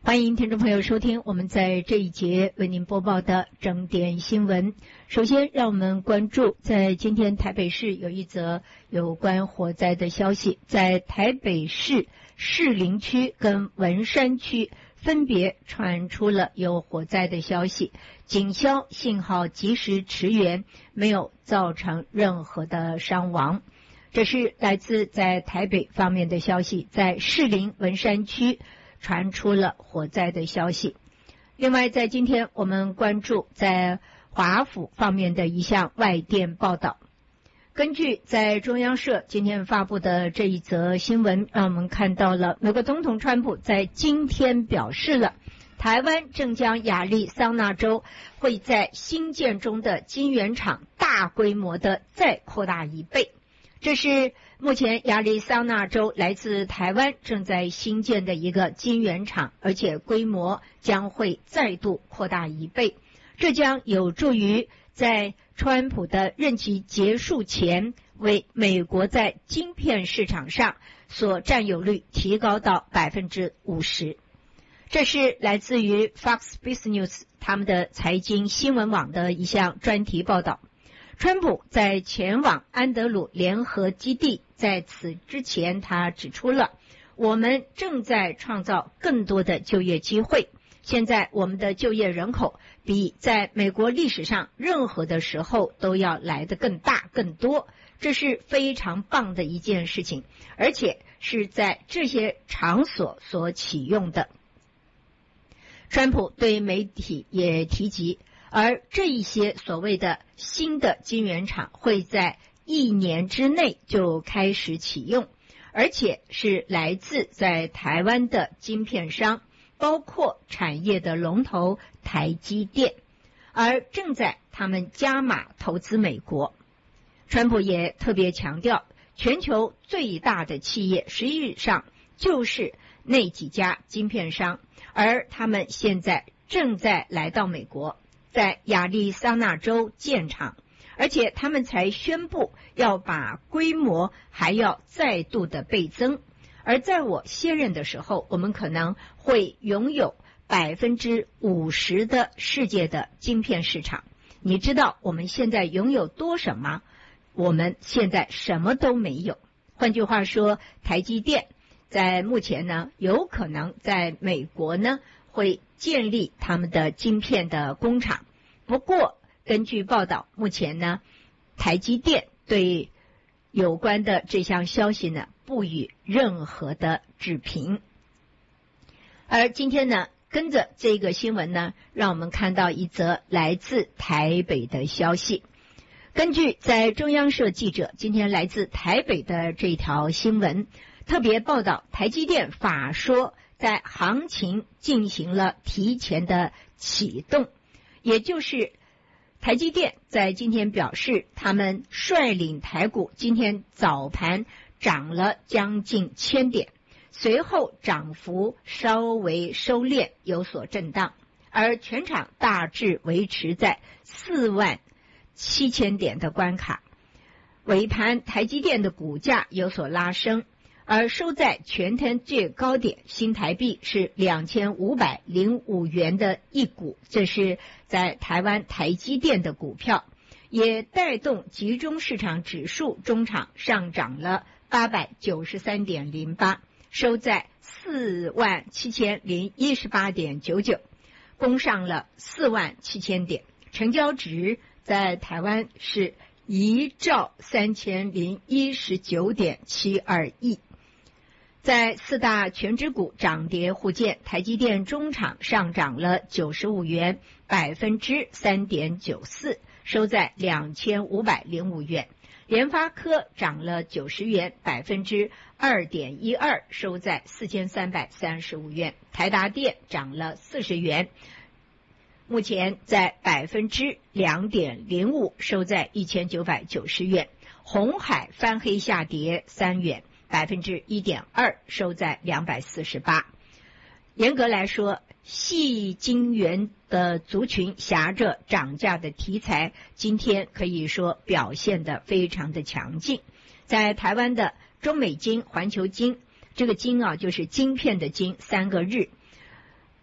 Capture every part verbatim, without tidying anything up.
欢迎听众朋友收听我们在这一节为您播报的整点新闻。首先让我们关注在今天台北市有一则有关火灾的消息，在台北市士林区跟文山区分别传出了有火灾的消息，警消幸好及时驰援，没有造成任何的伤亡。这是来自在台北方面的消息，在士林文山区传出了火灾的消息。另外在今天我们关注在华府方面的一项外电报道，根据在中央社今天发布的这一则新闻，让我们看到了美国总统川普在今天表示了台湾正将亚利桑那州会在新建中的晶圆厂大规模的再扩大一倍。这是目前亚利桑那州来自台湾正在新建的一个晶圆厂，而且规模将会再度扩大一倍。这将有助于在川普的任期结束前，为美国在晶片市场上所占有率提高到 百分之五十。 这是来自于 Fox Business 他们的财经新闻网的一项专题报道。川普在前往安德鲁联合基地，在此之前他指出了，我们正在创造更多的就业机会，现在我们的就业人口比在美国历史上任何的时候都要来得更大更多，这是非常棒的一件事情，而且是在这些场所所启用的。川普对媒体也提及，而这一些所谓的新的晶圆厂会在一年之内就开始启用，而且是来自在台湾的晶片商，包括产业的龙头台积电，而正在他们加码投资美国。川普也特别强调，全球最大的企业实际上就是那几家晶片商，而他们现在正在来到美国，在亚利桑那州建厂，而且他们才宣布要把规模还要再度的倍增。而在我卸任的时候，我们可能会拥有 百分之五十 的世界的晶片市场。你知道我们现在拥有多少吗？我们现在什么都没有。换句话说，台积电在目前呢，有可能在美国呢会建立他们的晶片的工厂。不过根据报道，目前呢台积电对有关的这项消息呢不予任何的置评。而今天呢，跟着这个新闻呢，让我们看到一则来自台北的消息。根据在中央社记者今天来自台北的这条新闻，特别报道台积电法说在行情进行了提前的启动，也就是台积电在今天表示，他们率领台股今天早盘涨了将近千点，随后涨幅稍微收敛，有所震荡，而全场大致维持在四万七千点的关卡。尾盘台积电的股价有所拉升，而收在全天最高点，新台币是两千五百零五元的一股，这是在台湾台积电的股票，也带动集中市场指数中场上涨了八百九十三点零八，收在四万七千零一十八点九九，攻上了四万七千点，成交值在台湾是一兆三千零一十九点七二亿。在四大全指股涨跌互见，台积电中场上涨了九十五元，百分之三点九四，收在两千五百零五元。联发科涨了九十元，百分之二点一二，收在四千三百三十五元。台达电涨了四十元，目前在百分之两点零五，收在一千九百九十元。鸿海翻黑下跌三元，百分之一点二，收在两百四十八。严格来说，矽晶圆的族群挟着涨价的题材，今天可以说表现得非常的强劲。在台湾的中美晶、环球晶，这个晶啊就是晶片的晶，三个日，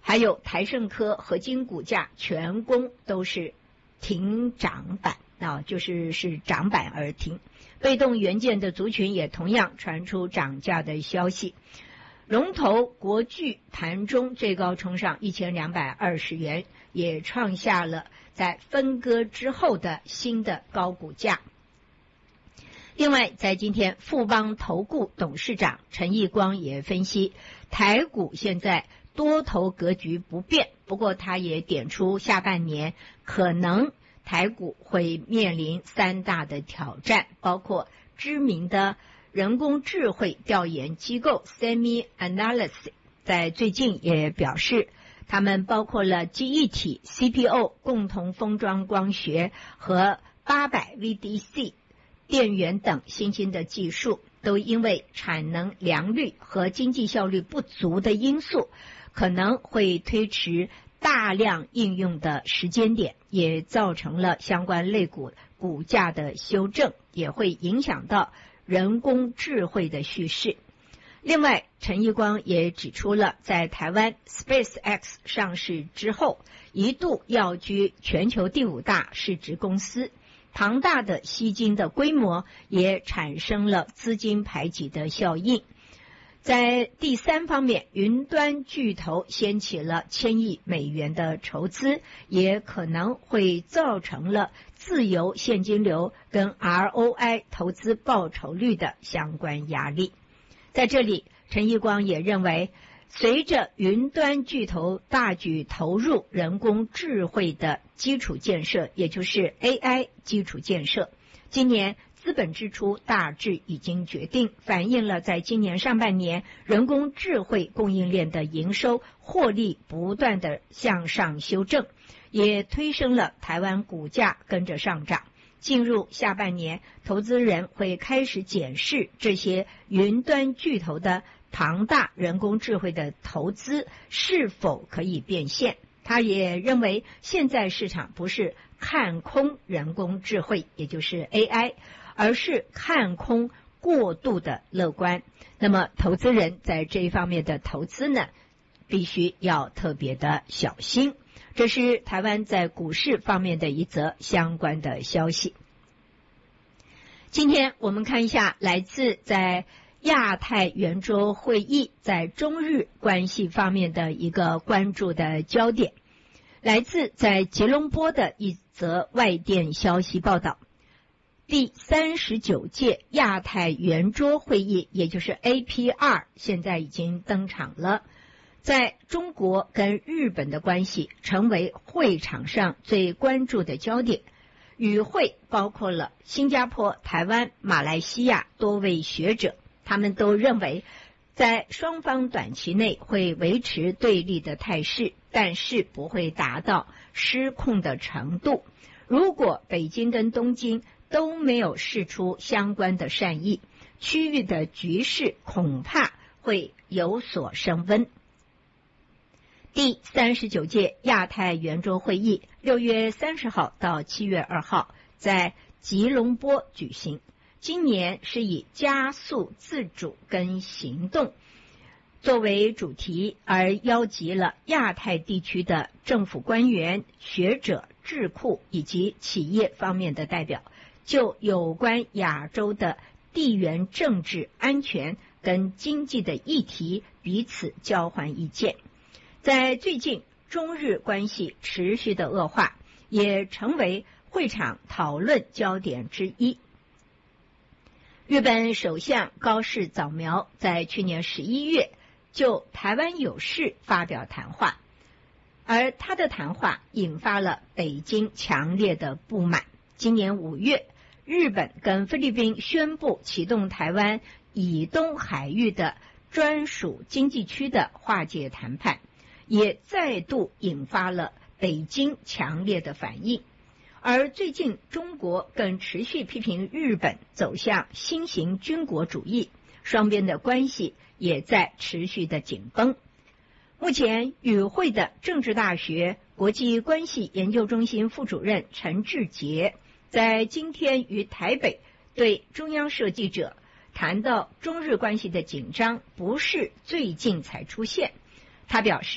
还有台盛科合金股价全攻都是停涨板啊，就是是涨板而停。被动元件的族群也同样传出涨价的消息。龙头国巨盘中最高冲上一千两百二十元，也创下了在分割之后的新的高股价。另外，在今天，富邦投顾董事长陈义光也分析，台股现在多头格局不变，不过他也点出下半年可能台股会面临三大的挑战，包括知名的人工智慧调研机构 SemiAnalysis 在最近也表示，他们包括了记忆体、C P U、共同封装光学和八百 V D C 电源等新兴的技术，都因为产能良率和经济效率不足的因素，可能会推迟大量应用的时间点，也造成了相关类股股价的修正，也会影响到人工智慧的叙事。另外，陈义光也指出了，在台湾 SpaceX 上市之后，一度跃居全球第五大市值公司，庞大的吸金的规模也产生了资金排挤的效应。在第三方面，云端巨头掀起了千亿美元的筹资，也可能会造成了自由现金流跟 R O I 投资报酬率的相关压力。在这里，陈义光也认为，随着云端巨头大举投入人工智慧的基础建设，也就是 A I 基础建设，今年资本支出大致已经决定，反映了在今年上半年人工智慧供应链的营收获利不断的向上修正，也推升了台湾股价跟着上涨。进入下半年，投资人会开始检视这些云端巨头的庞大人工智慧的投资是否可以变现。他也认为，现在市场不是看空人工智慧，也就是 A I， 而是看空过度的乐观。那么，投资人在这一方面的投资呢，必须要特别的小心。这是台湾在股市方面的一则相关的消息。今天我们看一下来自在亚太圆桌会议在中日关系方面的一个关注的焦点。来自在吉隆坡的一则外电消息报道，第三十九届亚太圆桌会议，也就是 A P R， 现在已经登场了。在中国跟日本的关系成为会场上最关注的焦点。与会包括了新加坡、台湾、马来西亚多位学者，他们都认为在双方短期内会维持对立的态势，但是不会达到失控的程度。如果北京跟东京都没有释出相关的善意，区域的局势恐怕会有所升温。第三十九届亚太圆桌会议六月三十号到七月二号在吉隆坡举行。今年是以加速自主跟行动作为主题，而邀集了亚太地区的政府官员、学者、智库以及企业方面的代表，就有关亚洲的地缘政治、安全跟经济的议题彼此交换意见。在最近中日关系持续的恶化，也成为会场讨论焦点之一。日本首相高市早苗在去年十一月就台湾有事发表谈话，而他的谈话引发了北京强烈的不满。今年五月，日本跟菲律宾宣布启动台湾以东海域的专属经济区的划界谈判，也再度引发了北京强烈的反应。而最近中国更持续批评日本走向新型军国主义，双边的关系也在持续的紧绷。目前与会的政治大学国际关系研究中心副主任陈志杰在今天于台北对中央社记者谈到中日关系的紧张不是最近才出现。他表示，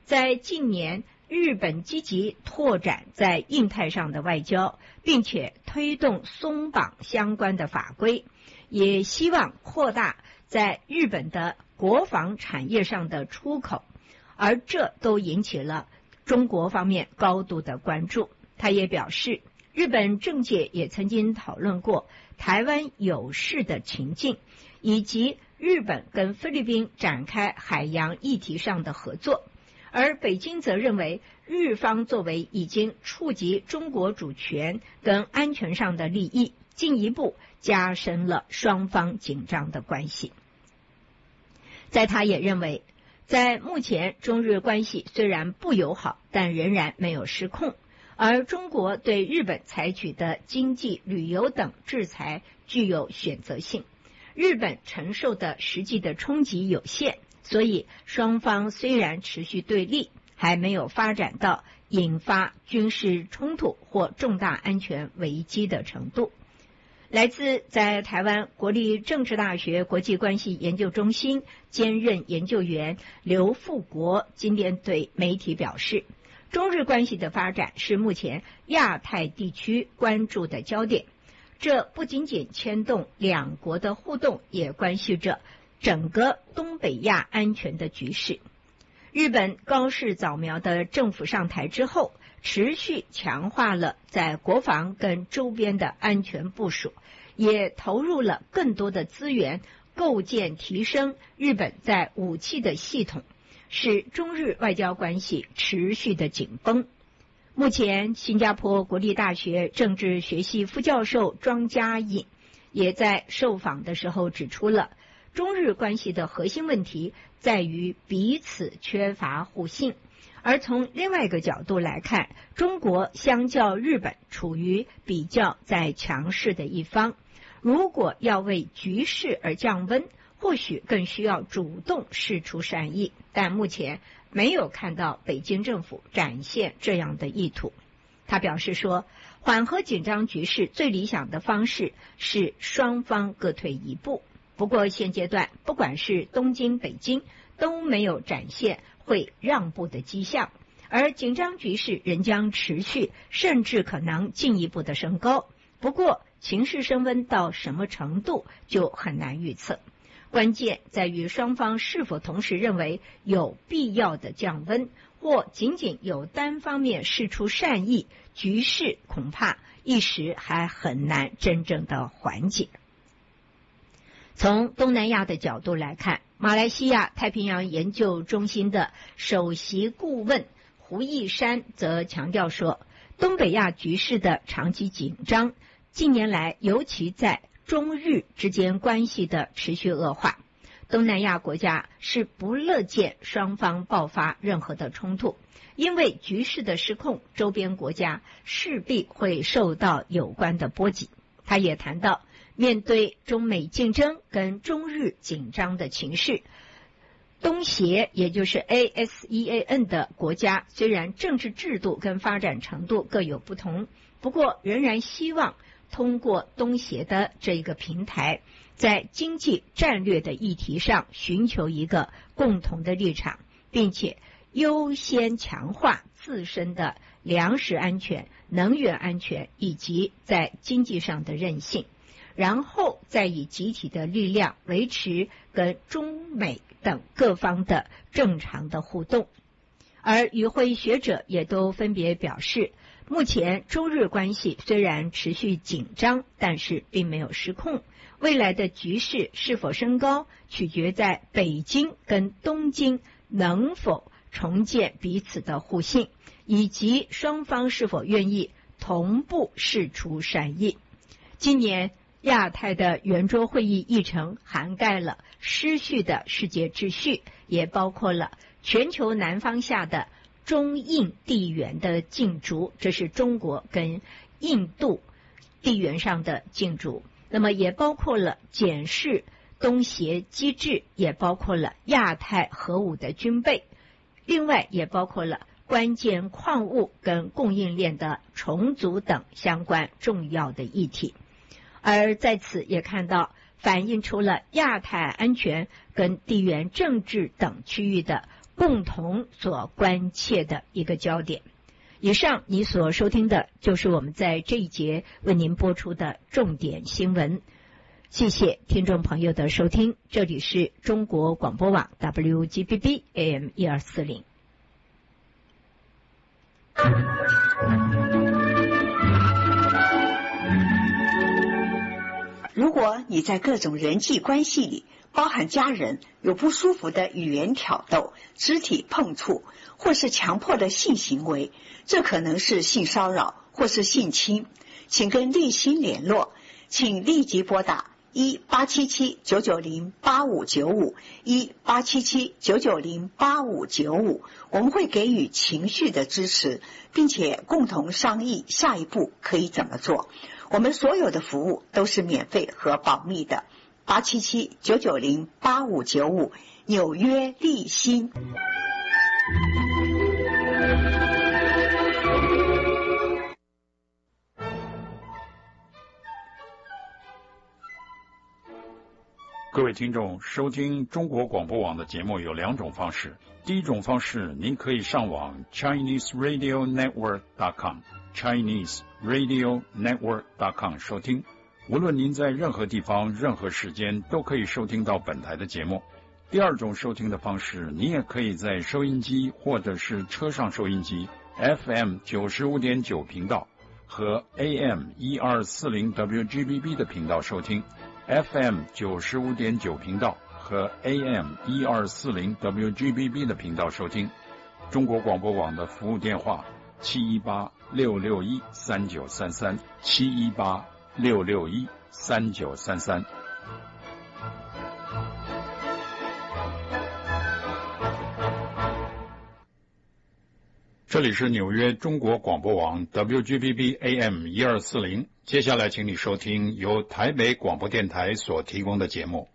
在近年，日本积极拓展在印太上的外交，并且推动松绑相关的法规，也希望扩大在日本的国防产业上的出口，而这都引起了中国方面高度的关注。他也表示，日本政界也曾经讨论过台湾有事的情境，以及日本跟菲律宾展开海洋议题上的合作。而北京则认为，日方作为已经触及中国主权跟安全上的利益，进一步加深了双方紧张的关系。在他也认为，在目前中日关系虽然不友好，但仍然没有失控，而中国对日本采取的经济、旅游等制裁具有选择性，日本承受的实际的冲击有限，所以双方虽然持续对立，还没有发展到引发军事冲突或重大安全危机的程度。来自在台湾国立政治大学国际关系研究中心兼任研究员刘富国今天对媒体表示，中日关系的发展是目前亚太地区关注的焦点，这不仅仅牵动两国的互动，也关系着整个东北亚安全的局势。日本高市早苗的政府上台之后，持续强化了在国防跟周边的安全部署，也投入了更多的资源，构建提升日本在武器的系统，使中日外交关系持续的紧绷。目前，新加坡国立大学政治学系副教授庄家颖也在受访的时候指出了，中日关系的核心问题在于彼此缺乏互信。而从另外一个角度来看，中国相较日本处于比较在强势的一方，如果要为局势而降温，或许更需要主动释出善意，但目前没有看到北京政府展现这样的意图。他表示说，缓和紧张局势最理想的方式是双方各退一步。不过现阶段，不管是东京、北京，都没有展现会让步的迹象，而紧张局势仍将持续，甚至可能进一步的升高。不过情势升温到什么程度就很难预测，关键在于双方是否同时认为有必要的降温，或仅仅有单方面释出善意，局势恐怕一时还很难真正的缓解。从东南亚的角度来看，马来西亚太平洋研究中心的首席顾问胡义山则强调说，东北亚局势的长期紧张，近年来尤其在中日之间关系的持续恶化，东南亚国家是不乐见双方爆发任何的冲突，因为局势的失控，周边国家势必会受到有关的波及。他也谈到，面对中美竞争跟中日紧张的情势，东协也就是 A S E A N 的国家，虽然政治制度跟发展程度各有不同，不过仍然希望通过东协的这个平台，在经济战略的议题上寻求一个共同的立场，并且优先强化自身的粮食安全、能源安全以及在经济上的韧性，然后再以集体的力量维持跟中美等各方的正常的互动。而与会学者也都分别表示，目前中日关系虽然持续紧张，但是并没有失控，未来的局势是否升高，取决在北京跟东京能否重建彼此的互信，以及双方是否愿意同步释出善意。今年亚太的圆桌会议议程涵盖了失序的世界秩序，也包括了全球南方下的中印地缘的竞逐，这是中国跟印度地缘上的竞逐，那么也包括了检视东协机制，也包括了亚太核武的军备，另外也包括了关键矿物跟供应链的重组等相关重要的议题。而在此也看到反映出了亚太安全跟地缘政治等区域的共同所关切的一个焦点。以上你所收听的就是我们在这一节为您播出的重点新闻。谢谢听众朋友的收听，这里是中国广播网 W G B B A M 一二四零。 如果你在各种人际关系里，包含家人，有不舒服的语言挑逗、肢体碰触，或是强迫的性行为，这可能是性骚扰或是性侵，请跟立新联络，请立即拨打一八七七九九零八五九五一八七七九九零八五九五，我们会给予情绪的支持，并且共同商议下一步可以怎么做。我们所有的服务都是免费和保密的。八七七九九零八五九五，纽约立新。 各位听众，收听中国广播网的节目有两种方式。第一种方式，您可以上网 Chinese Radio Network dot com Chinese Radio Network dot com 收听。无论您在任何地方、任何时间都可以收听到本台的节目。第二种收听的方式，你也可以在收音机或者是车上收音机 F M 九十五点九 频道和 A M 一二四零 W G B B 的频道收听。F M 九十五点九 频道和 A M 一二四零 W G B B 的频道收听。中国广播网的服务电话七一八六六一三九三三七一八六六一三九三三。这里是纽约中国广播网 W G B B A M 一二四零，接下来请你收听由台北广播电台所提供的节目。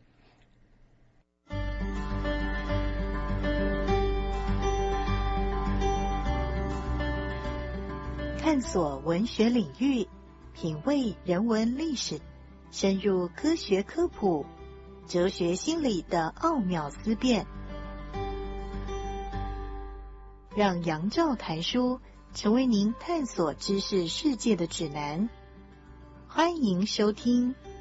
探索文学领域，品味人文历史，深入科学科普，哲学心理的奥妙思辨，让杨照谈书成为您探索知识世界的指南。欢迎收听